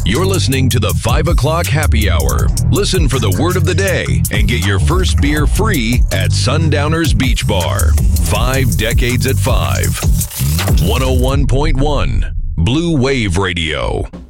You're listening to the 5 o'clock happy hour. Listen for the word of the day and get your first beer free at Sundowners Beach Bar. 5 decades at 5. 101.1 Blue Wave Radio.